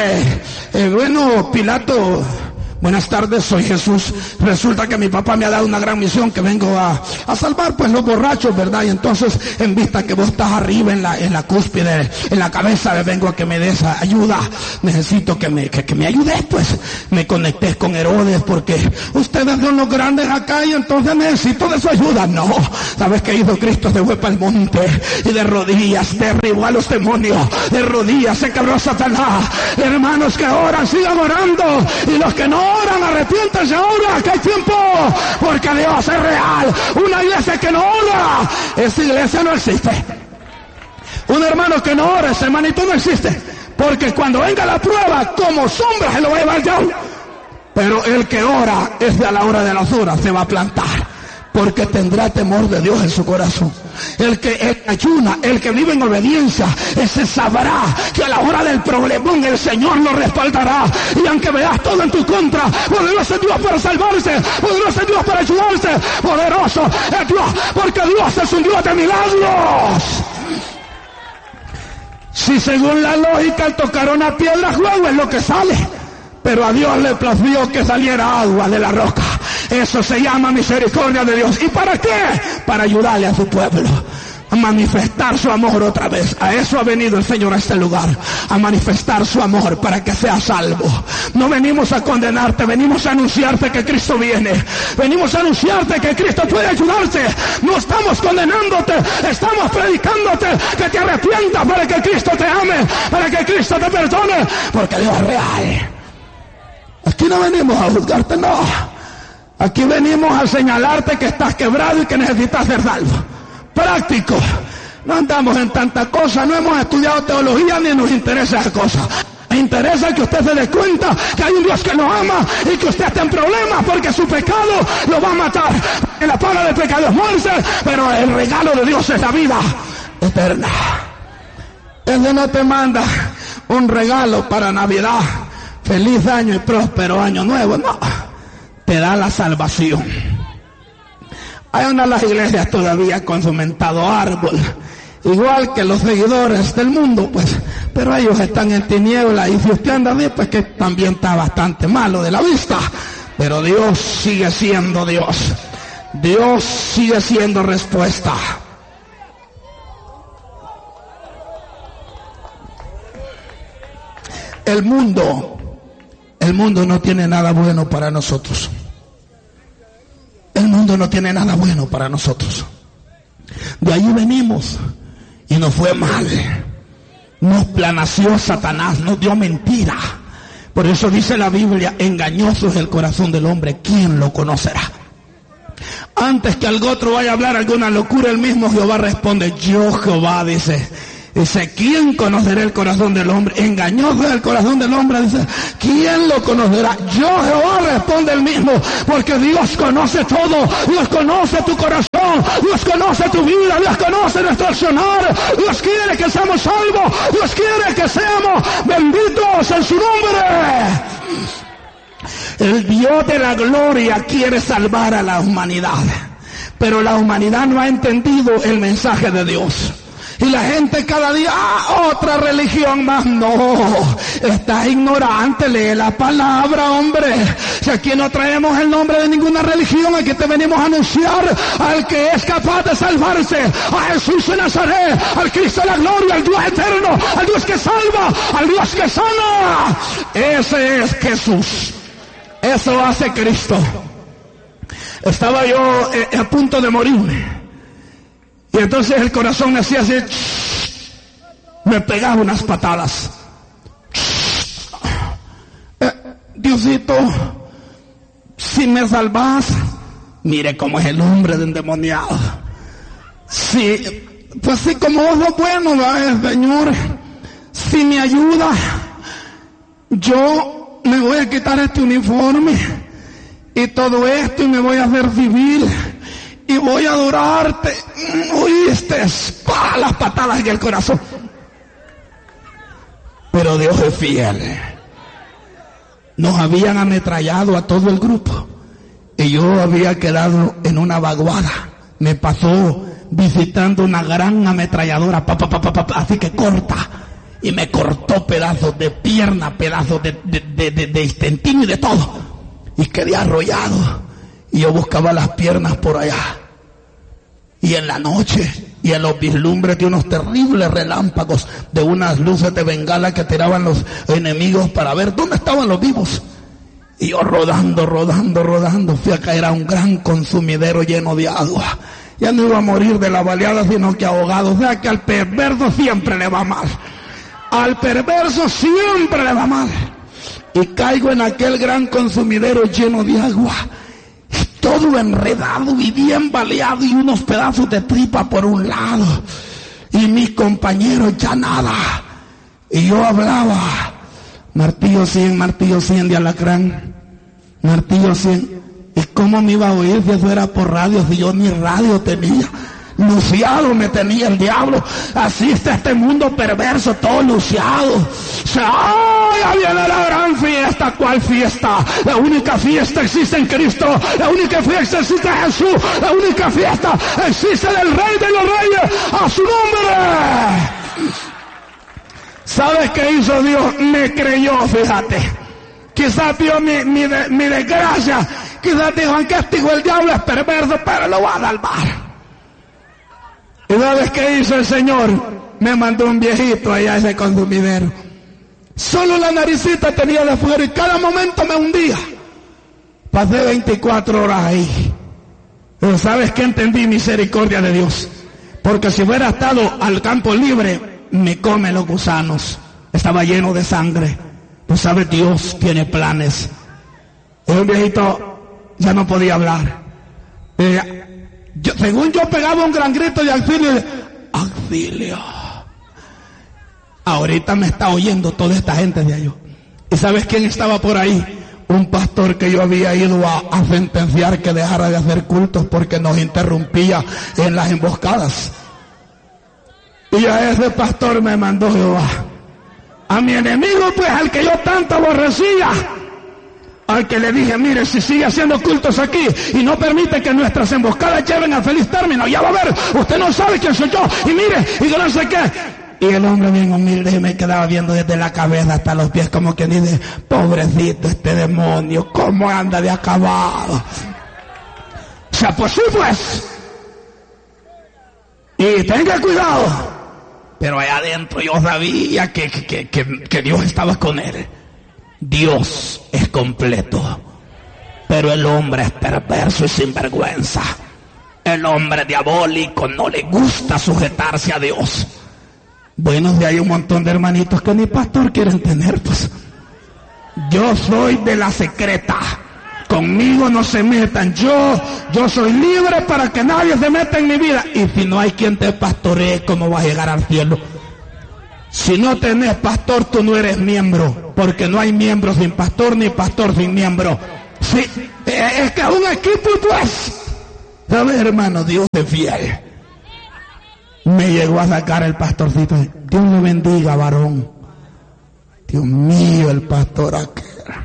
Pilato: buenas tardes, soy Jesús. Resulta que mi papá me ha dado una gran misión, que vengo a salvar pues los borrachos, ¿verdad? Y entonces, en vista que vos estás arriba en la cúspide, en la cabeza, vengo a que me des ayuda. Necesito que me ayudes, pues. Me conecté con Herodes, porque ustedes son los grandes acá y entonces necesito de su ayuda. No, ¿sabes qué hizo Cristo? Se fue para el monte y de rodillas derribó a los demonios. De rodillas se quebró a Satanás. Hermanos que oran, sigan orando. Y los que no oran, arrepiéntanse ahora, que hay tiempo, porque Dios es real. Una iglesia que no ora, esa iglesia no existe. Un hermano que no ora, ese hermanito no existe, porque cuando venga la prueba, como sombra se lo va a llevar ya. Pero el que ora, es a la hora de las horas, se va a plantar, porque tendrá temor de Dios en su corazón. El que ayuna, el que vive en obediencia, ese sabrá que a la hora del problemón el Señor lo respaldará. Y aunque veas todo en tu contra, poderoso es Dios para salvarse, poderoso es Dios para ayudarse, poderoso es Dios, porque Dios es un Dios de milagros. Si según la lógica al tocar una piedra, luego es lo que sale, pero a Dios le plació que saliera agua de la roca. Eso se llama misericordia de Dios. ¿Y para qué? Para ayudarle a su pueblo a manifestar su amor otra vez. A eso ha venido el Señor a este lugar, a manifestar su amor para que seas salvo. No venimos a condenarte, venimos a anunciarte que Cristo viene. Venimos a anunciarte que Cristo puede ayudarte. No estamos condenándote, estamos predicándote que te arrepientas para que Cristo te ame, para que Cristo te perdone, porque Dios es real. Aquí no venimos a juzgarte, no. Aquí venimos a señalarte que estás quebrado y que necesitas ser salvo. Práctico. No andamos en tanta cosa, no hemos estudiado teología ni nos interesa esa cosa. Me interesa que usted se dé cuenta que hay un Dios que lo ama y que usted está en problemas porque su pecado lo va a matar. Que la paga del pecado es muerte, pero el regalo de Dios es la vida eterna. Él no te manda un regalo para Navidad, feliz año y próspero año nuevo, no. Te da la salvación. Hay una de las iglesias todavía con su mentado árbol, igual que los seguidores del mundo, pues, pero ellos están en tinieblas, y si usted anda bien, pues que también está bastante malo de la vista, pero Dios sigue siendo Dios. Dios sigue siendo respuesta. El mundo no tiene nada bueno para nosotros. El mundo no tiene nada bueno para nosotros. De ahí venimos y nos fue mal. Nos planació Satanás, nos dio mentira. Por eso dice la Biblia, engañoso es el corazón del hombre, ¿quién lo conocerá? Antes que algo otro vaya a hablar alguna locura, el mismo Jehová responde, yo Jehová, dice, ¿quién conocerá el corazón del hombre? Engañoso es el corazón del hombre, dice, ¿quién lo conocerá? Yo Jehová, responde el mismo, porque Dios conoce todo, Dios conoce tu corazón, Dios conoce tu vida, Dios conoce nuestro accionar, Dios quiere que seamos salvos, Dios quiere que seamos benditos en su nombre. El Dios de la gloria quiere salvar a la humanidad, pero la humanidad no ha entendido el mensaje de Dios. Y la gente cada día, otra religión más. No, estás ignorante, lee la palabra, hombre. Si aquí no traemos el nombre de ninguna religión, aquí te venimos a anunciar al que es capaz de salvarse, a Jesús de Nazaret, al Cristo de la gloria, al Dios eterno, al Dios que salva, al Dios que sana. Ese es Jesús. Eso hace Cristo. Estaba yo a punto de morirme. Y entonces el corazón me hacía así, me pegaba unas patadas. Diosito, si me salvas, mire cómo es el hombre de endemoniado. Sí, pues sí, como vos sos bueno, Señor, si me ayuda, yo me voy a quitar este uniforme y todo esto y me voy a hacer civil. Y voy a adorarte. Oíste, las patadas en el corazón. Pero Dios es fiel. Nos habían ametrallado a todo el grupo. Y yo había quedado en una vaguada. Me pasó visitando una gran ametralladora, así que corta. Y me cortó pedazos de pierna, pedazos de intestino y de todo. Y quedé arrollado. Y yo buscaba las piernas por allá. Y en la noche, y en los vislumbres de unos terribles relámpagos, de unas luces de bengala que tiraban los enemigos para ver dónde estaban los vivos. Y yo rodando, fui a caer a un gran consumidero lleno de agua. Ya no iba a morir de la baleada, sino que ahogado. O sea que al perverso siempre le va mal. Al perverso siempre le va mal. Y caigo en aquel gran consumidero lleno de agua. Todo enredado y bien baleado y unos pedazos de tripa por un lado. Y mis compañeros ya nada. Y yo hablaba, martillo 100 de alacrán, martillo 100. ¿Y cómo me iba a oír si eso era por radio? Si yo ni radio tenía. Luciado me tenía el diablo. Así está este mundo perverso, todo luciado. O sea, ya viene la gran fiesta. ¿Cuál fiesta? La única fiesta existe en Cristo. La única fiesta existe en Jesús. La única fiesta existe del Rey de los Reyes. A su nombre. ¿Sabes qué hizo Dios? Me creyó, fíjate. Quizás vio mi desgracia. Quizás dijo, en castigo el diablo es perverso, pero lo va a salvar. ¿Y sabes qué hizo el Señor? Me mandó un viejito allá a ese consumidero. Solo la naricita tenía de fuera y cada momento me hundía. Pasé 24 horas ahí. Pero ¿sabes qué? Entendí misericordia de Dios. Porque si hubiera estado al campo libre, me comen los gusanos. Estaba lleno de sangre. Pues sabes, Dios tiene planes. Y un viejito ya no podía hablar. Según yo pegaba un gran grito de auxilio. Auxilio. Ahorita me está oyendo toda esta gente de allá. ¿Y sabes quién estaba por ahí? Un pastor que yo había ido a sentenciar que dejara de hacer cultos porque nos interrumpía en las emboscadas. Y a ese pastor me mandó Jehová. A mi enemigo, pues, al que yo tanto aborrecía, al que le dije, mire, si sigue haciendo cultos aquí y no permite que nuestras emboscadas lleven a feliz término, ya va a ver, usted no sabe quién soy yo, y mire, y yo no sé qué. Y el hombre bien humilde y me quedaba viendo desde la cabeza hasta los pies, como que dice, pobrecito este demonio, cómo anda de acabado. O sea, pues sí, pues. Y tenga cuidado. Pero allá adentro yo sabía que Dios estaba con él. Dios es completo, pero el hombre es perverso y sinvergüenza. El hombre diabólico no le gusta sujetarse a Dios. Bueno, de hay un montón de hermanitos que ni pastor quieren tener, pues. Yo soy de la secreta. Conmigo no se metan. Yo soy libre para que nadie se meta en mi vida. Y si no hay quien te pastoree, ¿cómo vas a llegar al cielo? Si no tenés pastor, tú no eres miembro. Porque no hay miembro sin pastor, ni pastor sin miembro. Sí, es que un equipo, pues. ¿Sabes, hermano? Dios es fiel. Me llegó a sacar el pastorcito. Dios le bendiga, varón. Dios mío, el pastor aquel.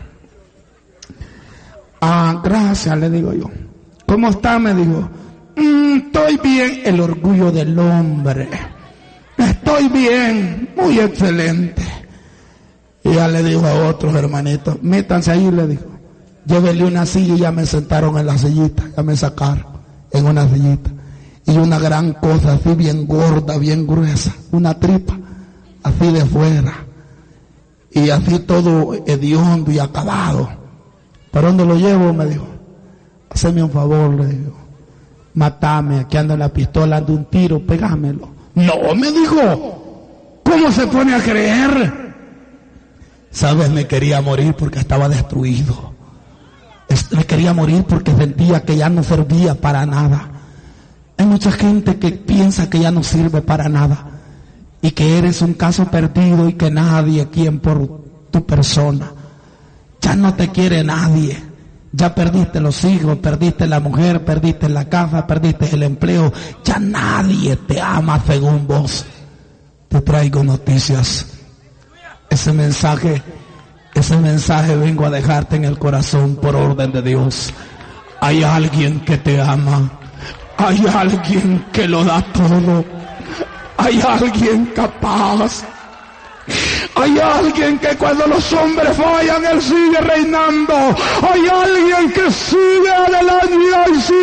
Gracias, le digo yo. ¿Cómo está? Me dijo. Estoy bien. El orgullo del hombre. Estoy bien. Muy excelente. Y ya le dijo a otros hermanitos, métanse ahí, le dijo. Llévele una silla y ya me sentaron en la sillita. Ya me sacaron en una sillita. Y una gran cosa así bien gorda, bien gruesa. Una tripa así de fuera. Y así todo hediondo y acabado. ¿Para dónde lo llevo? Me dijo. Haceme un favor, le digo. Matame, aquí anda la pistola, anda un tiro, pegámelo. No, me dijo. ¿Cómo se pone a creer? ¿Sabes? Me quería morir porque estaba destruido. Me quería morir porque sentía que ya no servía para nada. Hay mucha gente que piensa que ya no sirve para nada. Y que eres un caso perdido y que nadie quien por tu persona. Ya no te quiere nadie. Ya perdiste los hijos, perdiste la mujer, perdiste la casa, perdiste el empleo. Ya nadie te ama según vos. Te traigo noticias. Ese mensaje vengo a dejarte en el corazón por orden de Dios. Hay alguien que te ama. Hay alguien que lo da todo. Hay alguien capaz. Hay alguien que cuando los hombres fallan, Él sigue reinando. Hay alguien que sigue adelante. Ay, sí,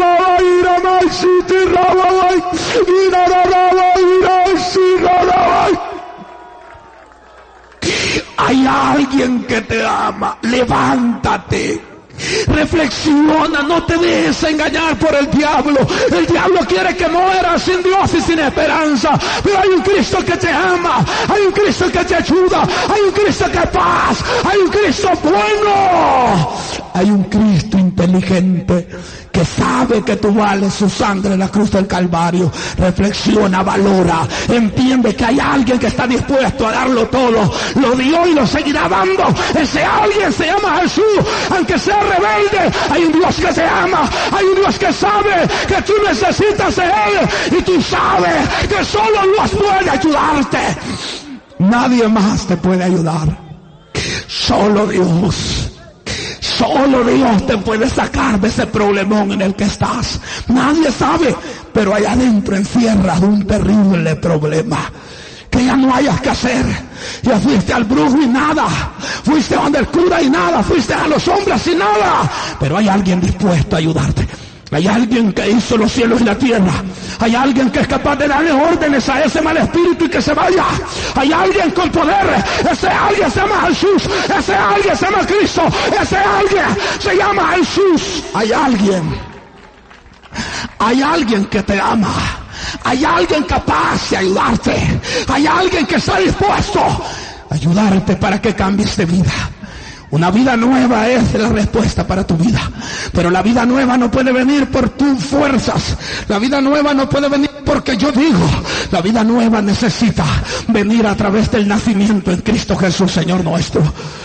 hay alguien que te ama. Levántate. Reflexiona, no te dejes engañar por el diablo. El diablo quiere que mueras sin Dios y sin esperanza. Pero hay un Cristo que te ama. Hay un Cristo que te ayuda. Hay un Cristo que es paz. Hay un Cristo bueno. Hay un Cristo inteligente que sabe que tú vales su sangre en la cruz del Calvario. Reflexiona, valora, entiende que hay alguien que está dispuesto a darlo todo. Lo dio y lo seguirá dando. Ese alguien se llama Jesús. Aunque sea rebelde, hay un Dios que te ama. Hay un Dios que sabe que tú necesitas de Él. Y tú sabes que solo Dios puede ayudarte. Nadie más te puede ayudar. Solo Dios. Solo Dios te puede sacar de ese problemón en el que estás. Nadie sabe, pero allá adentro encierras un terrible problema que ya no hayas que hacer. Ya fuiste al brujo y nada, fuiste donde el cura y nada, fuiste a los hombres y nada, pero hay alguien dispuesto a ayudarte. Hay alguien que hizo los cielos y la tierra. Hay alguien que es capaz de darle órdenes a ese mal espíritu y que se vaya. Hay alguien con poder. Ese alguien se llama Jesús. Ese alguien se llama Cristo. Ese alguien se llama Jesús. Hay alguien. Hay alguien que te ama. Hay alguien capaz de ayudarte. Hay alguien que está dispuesto a ayudarte para que cambies de vida. Una vida nueva es la respuesta para tu vida. Pero la vida nueva no puede venir por tus fuerzas. La vida nueva no puede venir porque yo digo. La vida nueva necesita venir a través del nacimiento en Cristo Jesús, Señor nuestro.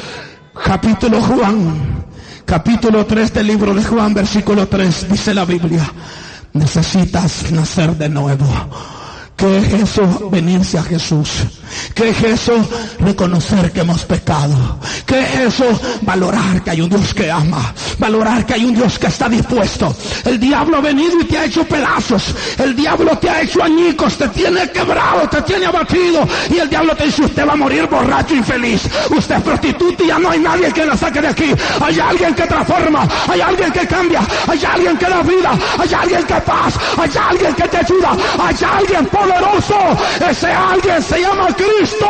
Capítulo 3 del libro de Juan, versículo 3, dice la Biblia: necesitas nacer de nuevo. ¿Qué es eso? Venirse a Jesús. ¿Qué es eso? Reconocer que hemos pecado. ¿Qué es eso? Valorar que hay un Dios que ama. Valorar que hay un Dios que está dispuesto. El diablo ha venido y te ha hecho pedazos. El diablo te ha hecho añicos, te tiene quebrado, te tiene abatido. Y el diablo te dice: usted va a morir borracho y infeliz. Usted es prostituta y ya no hay nadie que la saque de aquí. Hay alguien que transforma, hay alguien que cambia, hay alguien que da vida, hay alguien que paz, hay alguien que te ayuda, hay alguien poderoso. Ese alguien se llama Cristo.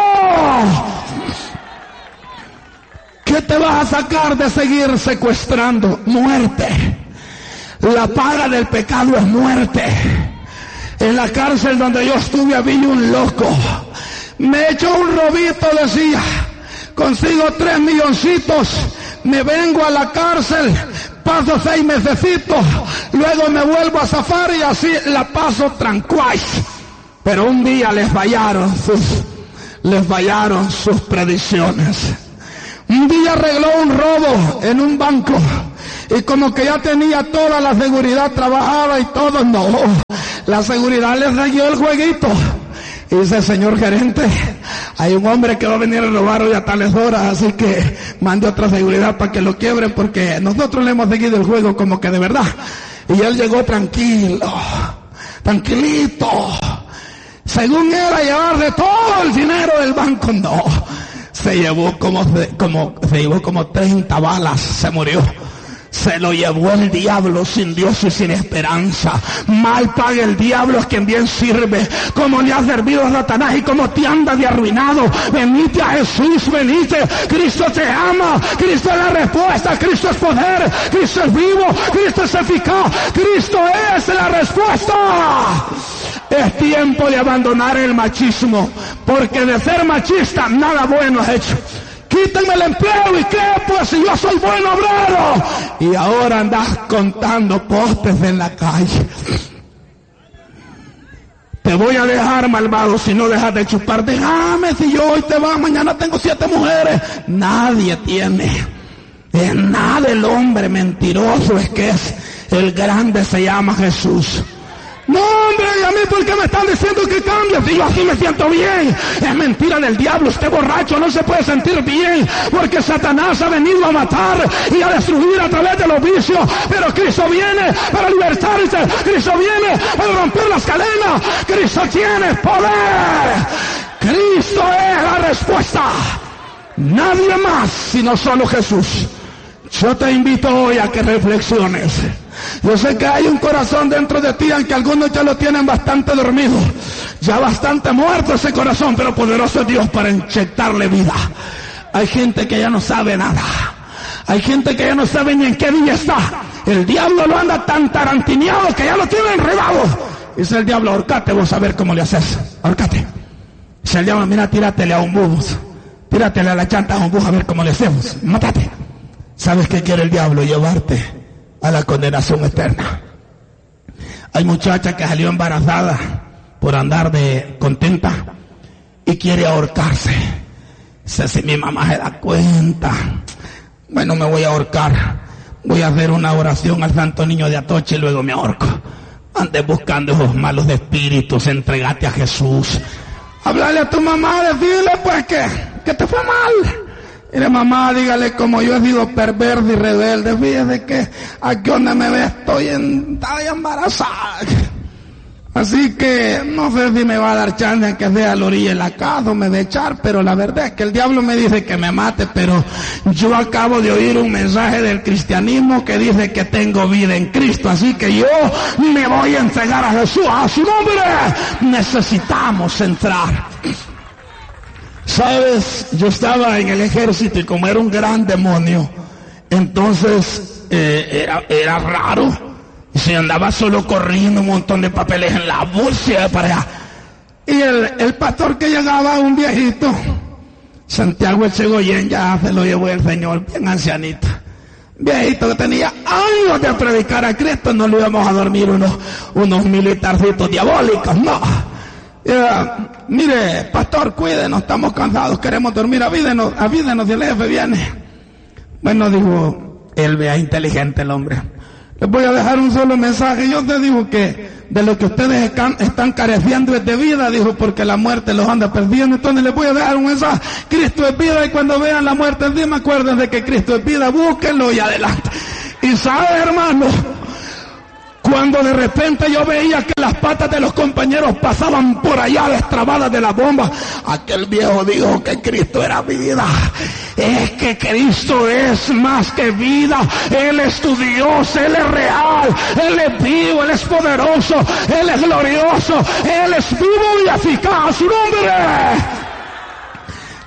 ¿Qué te vas a sacar de seguir secuestrando? Muerte. La paga del pecado es muerte. En la cárcel donde yo estuve había un loco. Me echó un robito, decía. Consigo 3 milloncitos. Me vengo a la cárcel. Paso 6 mesecitos. Luego me vuelvo a zafar y así la paso tranquila. Pero un día les fallaron sus predicciones. Un día arregló un robo en un banco. Y como que ya tenía toda la seguridad trabajada y todo, no. La seguridad le siguió el jueguito. Y dice: señor gerente, hay un hombre que va a venir a robar hoy a tales horas, así que mande otra seguridad para que lo quiebren, porque nosotros le hemos seguido el juego como que de verdad. Y él llegó tranquilo, tranquilito. Según era llevarse todo el dinero del banco, no. Se llevó como 30 balas, se murió. Se lo llevó el diablo, sin Dios y sin esperanza. Mal paga el diablo es quien bien sirve. Como le ha servido a Satanás y como te anda de arruinado. Venite a Jesús, venite. Cristo te ama. Cristo es la respuesta. Cristo es poder. Cristo es vivo. Cristo es eficaz. Cristo es la respuesta. Es tiempo de abandonar el machismo, porque de ser machista nada bueno has hecho. Quítenme el empleo, ¿y qué? Pues si yo soy buen obrero. Y ahora andas contando postes en la calle. Te voy a dejar, malvado, si no dejas de chupar. Déjame, si yo hoy te vas, mañana tengo 7 mujeres. Nadie tiene. Es nada el hombre mentiroso, es que es el grande, se llama Jesús. No, hombre, ¿y a mí por qué me están diciendo que cambie? Si yo así me siento bien. Es mentira del diablo. Usted borracho no se puede sentir bien, porque Satanás ha venido a matar y a destruir a través de los vicios. Pero Cristo viene para libertarse. Cristo viene para romper las cadenas. Cristo tiene poder. Cristo es la respuesta. Nadie más sino solo Jesús. Yo te invito hoy a que reflexiones. Yo sé que hay un corazón dentro de ti, aunque algunos ya lo tienen bastante dormido, ya bastante muerto ese corazón, pero poderoso es Dios para inyectarle vida. Hay gente que ya no sabe nada. Hay gente que ya no sabe ni en qué día está. El diablo lo anda tan tarantineado que ya lo tiene enredado. Dice el diablo: ahorcate, vos a ver cómo le haces. Ahorcate. Dice el diablo: mira, tíratele a un bus. Tíratele a la chanta a un bus a ver cómo le hacemos. Mátate. ¿Sabes qué quiere el diablo? Llevarte a la condenación eterna. Hay muchacha que salió embarazada por andar de contenta y quiere ahorcarse. Dice: si mi mamá se da cuenta, bueno, me voy a ahorcar. Voy a hacer una oración al Santo Niño de Atocha y luego me ahorco. Andes buscando esos malos espíritus, entregate a Jesús. Háblale a tu mamá, decirle pues que te fue mal. Mire, mamá, dígale, como yo he sido perverso y rebelde, fíjese que aquí donde me ve estoy embarazada. Así que no sé si me va a dar chance en que sea a la orilla de la casa o me va a echar, pero la verdad es que el diablo me dice que me mate, pero yo acabo de oír un mensaje del cristianismo que dice que tengo vida en Cristo, así que yo me voy a entregar a Jesús, a su nombre. Necesitamos entrar. Sabes, yo estaba en el ejército y como era un gran demonio, entonces era raro. Y se andaba solo corriendo un montón de papeles en la bolsa para allá. Y el pastor que llegaba, un viejito, Santiago Echegoyen, ya se lo llevó el Señor, bien ancianito. Viejito que tenía años de predicar a Cristo, no le íbamos a dormir unos militarcitos diabólicos, no. Mire, pastor, cuídenos, estamos cansados, queremos dormir, avídenos si el jefe viene. Bueno, dijo, él vea inteligente el hombre. Les voy a dejar un solo mensaje. Yo te digo que de lo que ustedes están careciendo es de vida, dijo, porque la muerte los anda perdiendo. Entonces les voy a dejar un mensaje. Cristo es vida, y cuando vean la muerte, me acuerden de que Cristo es vida, búsquenlo y adelante. Y sabes, hermano, cuando de repente yo veía que las patas de los compañeros pasaban por allá destrabadas de la bomba, aquel viejo dijo que Cristo era vida. Es que Cristo es más que vida. Él es tu Dios, Él es real, Él es vivo, Él es poderoso, Él es glorioso, Él es vivo y eficaz. ¡Su nombre!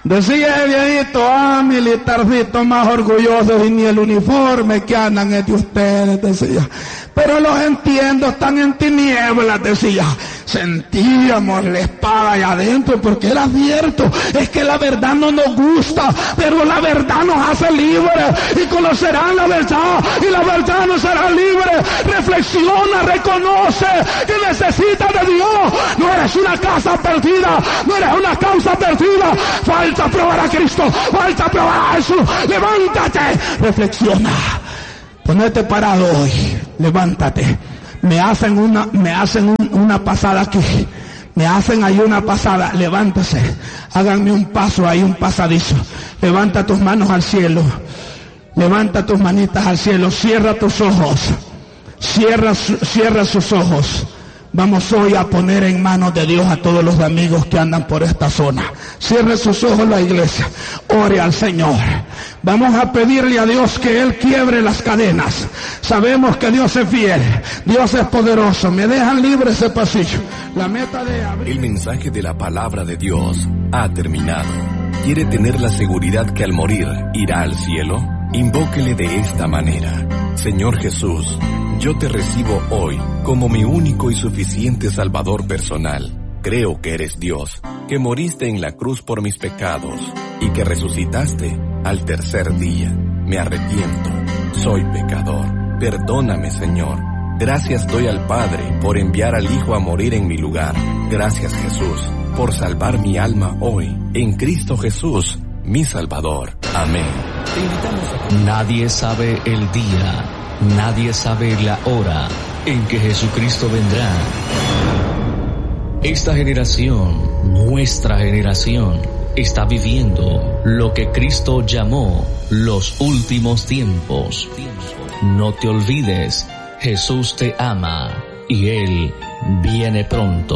Decía el viejito, militarcitos más orgullosos, y ni el uniforme que andan es de ustedes, decía. Pero los entiendo, están en tinieblas, decía. Sentíamos la espada allá adentro, porque era cierto. Es que la verdad no nos gusta, pero la verdad nos hace libres, y conocerán la verdad, y la verdad nos hará libres. Reflexiona, reconoce que necesitas de Dios. No eres una casa perdida, no eres una causa perdida. Falta probar a Cristo, falta probar a Jesús. Levántate, reflexiona. Ponete parado hoy, levántate. Me hacen una pasada aquí. Me hacen ahí una pasada. Levántase. Háganme un paso ahí, un pasadizo. Levanta tus manos al cielo. Levanta tus manitas al cielo. Cierra tus ojos. Cierra sus ojos. Vamos hoy a poner en manos de Dios a todos los amigos que andan por esta zona. Cierre sus ojos la iglesia. Ore al Señor. Vamos a pedirle a Dios que Él quiebre las cadenas. Sabemos que Dios es fiel. Dios es poderoso. Me dejan libre ese pasillo. La meta de abrir... El mensaje de la palabra de Dios ha terminado. ¿Quiere tener la seguridad que al morir irá al cielo? Invóquele de esta manera. Señor Jesús, yo te recibo hoy como mi único y suficiente Salvador personal. Creo que eres Dios, que moriste en la cruz por mis pecados y que resucitaste al tercer día. Me arrepiento, soy pecador. Perdóname, Señor. Gracias doy al Padre por enviar al Hijo a morir en mi lugar. Gracias, Jesús, por salvar mi alma hoy en Cristo Jesús, mi Salvador. Amén. Te invitamos a... Nadie sabe el día, nadie sabe la hora en que Jesucristo vendrá. Esta generación, nuestra generación, está viviendo lo que Cristo llamó los últimos tiempos. No te olvides, Jesús te ama y Él viene pronto.